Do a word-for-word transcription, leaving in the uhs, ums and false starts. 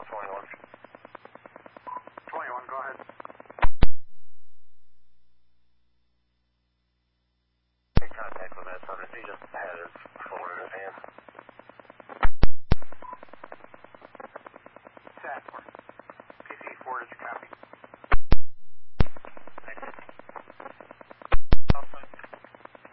twenty-one. twenty-one, go ahead. Make contact with that subject. He just had his phone in his hand. Sanford. P C four, did you copy?